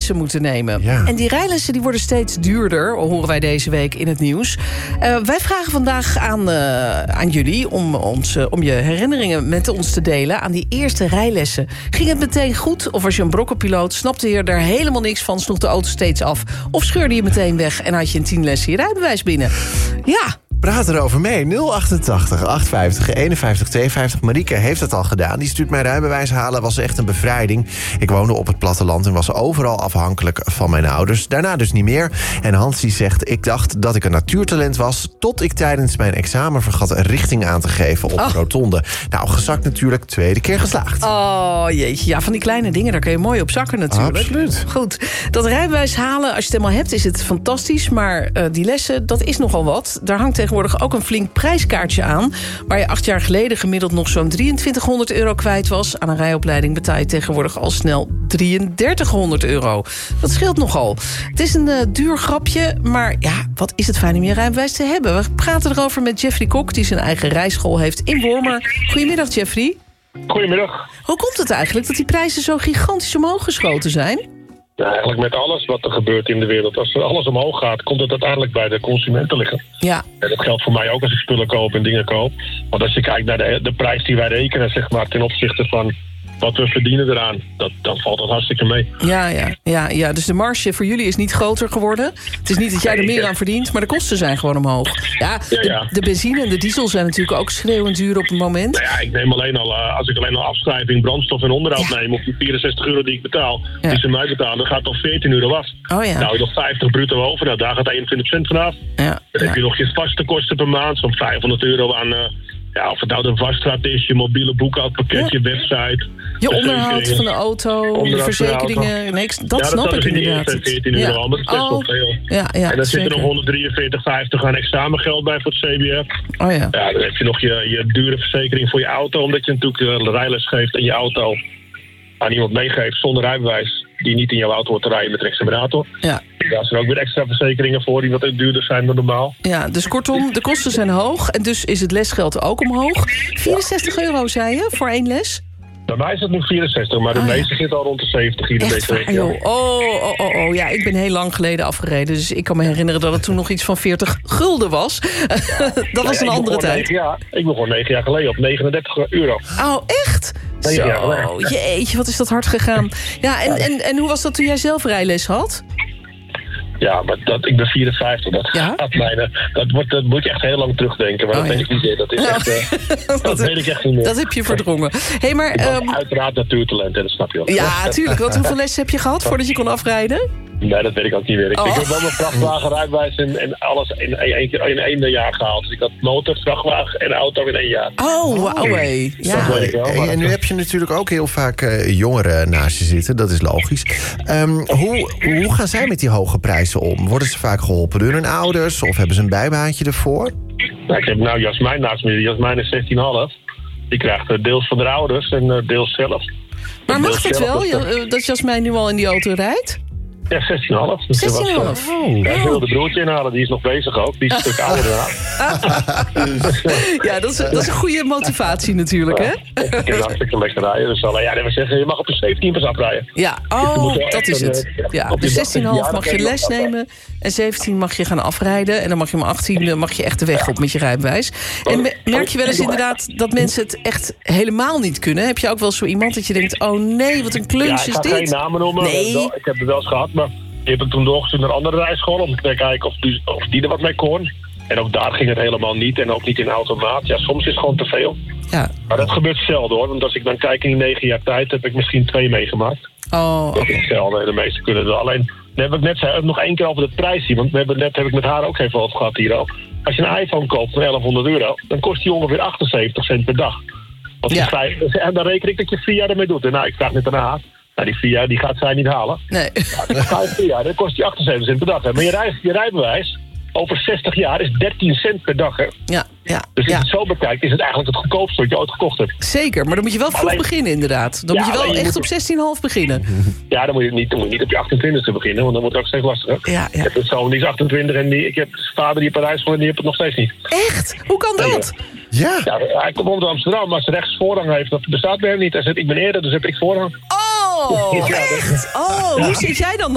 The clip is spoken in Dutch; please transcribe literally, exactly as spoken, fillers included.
rijlessen moeten nemen. Ja. En die rijlessen die worden steeds duurder, horen wij deze week in het nieuws. Uh, wij vragen vandaag aan, uh, aan jullie om, ons, uh, om je herinneringen met ons te delen aan die eerste rijlessen. Ging het meteen goed? Of was je een brokkenpiloot? Snapte je er helemaal niks van? Sloeg de auto steeds af? Of scheurde je meteen weg en had je in tien lessen je rijbewijs binnen? Ja. Praat erover mee. nul achtentachtig, achtenvijftig, eenenvijftig, tweeënvijftig. Marieke heeft het al gedaan. Die stuurt mijn rijbewijs halen. Was echt een bevrijding. Ik woonde op het platteland en was overal afhankelijk van mijn ouders. Daarna dus niet meer. En Hans die zegt, ik dacht dat ik een natuurtalent was, tot ik tijdens mijn examen vergat een richting aan te geven op Oh. een rotonde. Nou, gezakt natuurlijk, tweede keer geslaagd. Oh, jeetje. Ja, van die kleine dingen, daar kun je mooi op zakken natuurlijk. Absoluut. Goed, dat rijbewijs halen, als je het helemaal hebt, is het fantastisch. Maar uh, die lessen, dat is nogal wat. Daar hangt tegenwoordig ook een flink prijskaartje aan. Waar je acht jaar geleden gemiddeld nog zo'n drieëntwintighonderd euro kwijt was. Aan een rijopleiding betaal je tegenwoordig al snel drieëndertighonderd euro. Dat scheelt nogal. Het is een uh, duur grapje, maar ja, wat is het fijn om je rijbewijs te hebben? We praten erover met Jeffrey Kok, die zijn eigen rijschool heeft in Wormer. Goedemiddag, Jeffrey. Goedemiddag. Hoe komt het eigenlijk dat die prijzen zo gigantisch omhoog geschoten zijn? Ja, eigenlijk met alles wat er gebeurt in de wereld. Als er alles omhoog gaat, komt het uiteindelijk bij de consumenten liggen. Ja. En dat geldt voor mij ook als ik spullen koop en dingen koop. Want als je kijkt naar de, de prijs die wij rekenen, zeg maar, ten opzichte van wat we verdienen eraan, dat, dan valt dat hartstikke mee. Ja, ja, ja, ja, dus de marge voor jullie is niet groter geworden. Het is niet dat jij er meer aan verdient, maar de kosten zijn gewoon omhoog. Ja, Ja, ja. De, de benzine en de diesel zijn natuurlijk ook schreeuwend duur op het moment. Nou ja, ik neem alleen al, uh, als ik alleen al afschrijving, brandstof en onderhoud Ja. neem op die vierenzestig euro die ik betaal, Ja. die ze mij betalen, dan gaat toch veertien euro af. Oh ja. Nou, nog vijftig bruto over, nou, daar gaat eenentwintig cent vanaf. Ja, Dan ja. heb je nog je vaste kosten per maand, zo'n vijfhonderd euro aan, uh, ja, of het nou de wasstraat is, je mobiele boekhoudpakket, Ja. je website. Je onderhoud verzekeringen. van de auto, je Onderhoud van de verzekeringen. Nee, ik- dat Ja, snap dat ik is in die inderdaad. eerste veertien euro al, maar dat is best wel veel. Ja, ja, En dan zit er zeker. nog honderddrieënveertig vijftig aan examengeld bij voor het C B R. Oh ja. Ja, dan heb je nog je, je dure verzekering voor je auto, omdat je natuurlijk uh, rijles geeft en je auto aan iemand meegeeft zonder rijbewijs, die niet in jouw auto hoort te rijden met een examinator. Ja. Daar zijn ook weer extra verzekeringen voor die wat duurder zijn dan normaal. Ja, dus kortom, de kosten zijn hoog en dus is het lesgeld ook omhoog. vierenzestig euro, zei je, voor één les? Bij mij is het nu vierenzestig, maar de Ah, ja. meeste zitten al rond de zeventig hier in Echt deze waar, regio. joh. Oh, oh, oh, oh, ja, ik ben heel lang geleden afgereden. Dus ik kan me herinneren dat het toen nog iets van veertig gulden was. Dat was Nee, een ik andere begon tijd. negen jaar- ik begon negen jaar geleden op negenendertig euro. Oh, echt? Negen jaar Zo, geleden. jeetje, wat is dat hard gegaan. Ja, en, en, en hoe was dat toen jij zelf rijles had? Ja, maar dat, ik ben vierenvijftig. Dat, Ja? gaat mij, dat, wordt, dat moet je echt heel lang terugdenken. Maar Oh, dat ja. weet ik niet meer. Dat is echt... eh, dat weet ik echt niet meer. Dat heb je verdrongen. Hey, maar, Ik was ehm, uiteraard natuurtalent, hè, dat snap je wel. ja, tuurlijk. Want hoeveel lessen heb je gehad voordat je kon afrijden? Nee, dat weet ik ook niet meer. Ik, Oh. ik heb wel mijn vrachtwagenrijbewijs en, en alles in één keer in één jaar gehaald. Dus ik had motor, vrachtwagen en auto in één jaar. Oh, wauw, hé. Dat Ja. weet ik wel, maar- En nu heb je natuurlijk ook heel vaak uh, jongeren naast je zitten. Dat is logisch. Um, hoe, hoe gaan zij met die hoge prijzen om? Worden ze vaak geholpen door hun ouders? Of hebben ze een bijbaantje ervoor? Nou, ik heb nou Jasmijn naast me. Jasmijn is zestien komma vijf. Die krijgt uh, deels van de ouders en uh, deels zelf. Maar En mag deels het zelf, wel, dus, uh, ja, dat Jasmijn nu al in die auto rijdt? Ja, zestien komma vijf. Dus ze was, zestien komma uh, vijf. ja, ik wilde de broertje inhalen, die is nog bezig ook. Die is een stuk ouder dan haar. Ja, dat is, dat is een goede motivatie natuurlijk, hè? Ik kan hartstikke lekker rijden. Dus alleen, ja, dat wil zeggen, je mag op de zeventien pas afrijden. Ja, je oh, moet wel dat echt is een, het. eh, Ja, op je dus zestien komma vijf dag- mag je ja, les dat- nemen en zeventien mag je gaan afrijden. En dan mag je om achttien mag je echt de weg op met je rijbewijs. En me- merk je wel eens inderdaad dat mensen het echt helemaal niet kunnen? Heb je ook wel zo iemand dat je denkt, oh nee, wat een Ja, kluns ik is ga geen dit? namen noemen. Nee. Wel, ik heb het wel eens gehad, maar die heb ik toen doorgestuurd naar andere rijscholen om te kijken of die, of die er wat mee kon. En ook daar ging het helemaal niet en ook niet in automaat. Ja, soms is het gewoon te veel. Ja. Maar dat gebeurt zelden hoor, want als ik dan kijk in die negen jaar tijd heb ik misschien twee meegemaakt. Oh, Dat is zelden, de meeste kunnen het wel. Alleen, dan heb ik net zei, nog één keer over de prijs zien, want we hebben net heb ik met haar ook even over gehad hier ook. Als je een iPhone koopt voor elfhonderd euro, dan kost die ongeveer achtenzeventig cent per dag. Want die Ja. vijf, en dan reken ik dat je vier jaar ermee doet. En nou, ik vraag net aan haar. Nou, die vier jaar die gaat zij niet halen. nee. Ja, vijf vier jaar, dan kost die achtenzeventig cent per dag. Hè. Maar je, rij, je rijbewijs over zestig jaar is dertien cent per dag. Hè. Ja, ja, Dus als je ja. het zo bekijkt, is het eigenlijk het goedkoopste wat je ooit gekocht hebt. Zeker, maar dan moet je wel vroeg Alleen- beginnen inderdaad. Dan Ja, moet je wel alleen je echt moet- op zestien komma vijf beginnen. Ja, dan moet je niet, dan moet je niet op je achtentwintigste beginnen, want dan wordt het ook steeds lastiger. Ja, Ik ja. heb een zoon, die is achtentwintig en die, ik heb een vader die in Parijs woont en die heeft het nog steeds niet. Echt? Hoe kan dat? Ja. Ja, hij komt uit Amsterdam, maar zijn rechtsvoorrang heeft, dat bestaat bij hem niet. Hij zegt, ik ben eerder, dus heb ik voorrang. Oh, Ja, dat- echt? Oh, hoe zit jij dan